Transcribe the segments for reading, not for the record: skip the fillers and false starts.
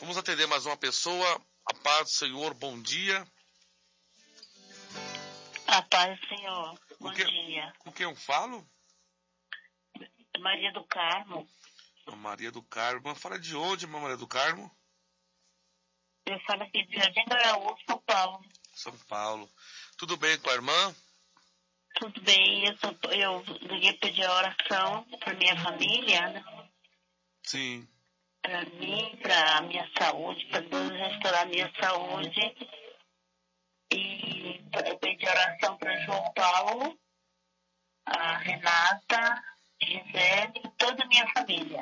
Vamos atender mais uma pessoa. A paz do Senhor, bom dia. A paz do Senhor, bom dia. Com quem eu falo? Maria do Carmo. Maria do Carmo. Fala de onde, Maria do Carmo? Eu falo aqui de Jardim do Araújo, São Paulo. São Paulo. Tudo bem com a irmã? Tudo bem, eu liguei pedir oração para minha família, né? Sim. Para mim, para minha saúde, para Deus restaurar minha saúde. E eu pedi oração para João Paulo, a Renata, Gisele e toda a minha família.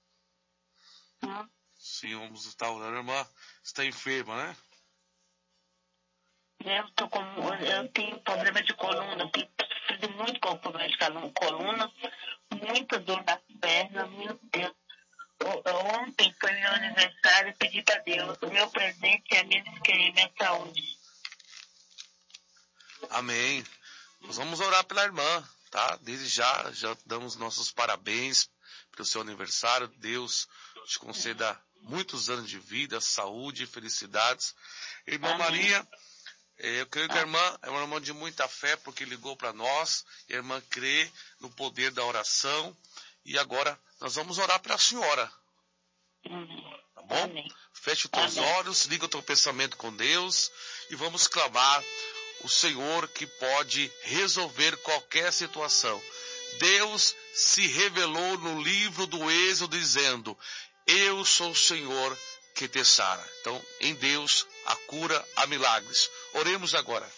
Sim, vamos estar orando. A irmã está enferma, né? Eu tenho problema de coluna, tenho sofrido muito com problema de coluna, muita dor nas pernas, meu Deus. Ontem foi meu aniversário, eu pedi para Deus, o meu presente é a minha saúde. Amém. Nós vamos orar pela irmã, tá? Desde já damos nossos parabéns pelo seu aniversário. Deus te conceda muitos anos de vida, saúde e felicidades. Irmã Amém. Maria, eu creio que a irmã é uma irmã de muita fé, porque ligou para nós, e a irmã crê no poder da oração, e agora nós vamos orar pela senhora. Tá bom? Amém. Feche os teus olhos, liga o teu pensamento com Deus, e vamos clamar o Senhor que pode resolver qualquer situação. Deus se revelou no livro do Êxodo dizendo: eu sou o Senhor que te sara. Então, em Deus, a cura, há milagres. Oremos agora.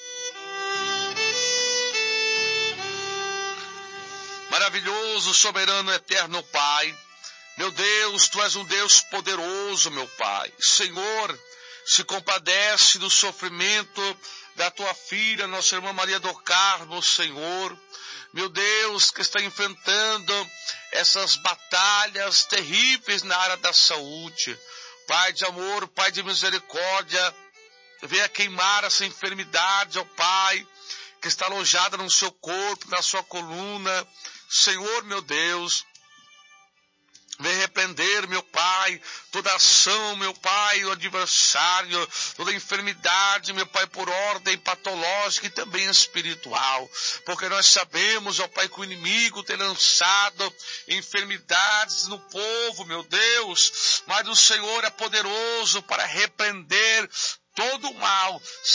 Maravilhoso, soberano, eterno Pai, meu Deus, Tu és um Deus poderoso, meu Pai. Senhor, se compadece do sofrimento da Tua filha, nossa irmã Maria do Carmo, Senhor. Meu Deus, que está enfrentando essas batalhas terríveis na área da saúde. Pai de amor, Pai de misericórdia, venha queimar essa enfermidade, ó Pai, que está alojada no seu corpo, na sua coluna. Senhor, meu Deus, vem repreender, meu Pai, toda ação, meu Pai, o adversário, toda enfermidade, meu Pai, por ordem patológica e também espiritual. Porque nós sabemos, ó Pai, que o inimigo tem lançado enfermidades no povo, meu Deus, mas o Senhor é poderoso para repreender todo o mal.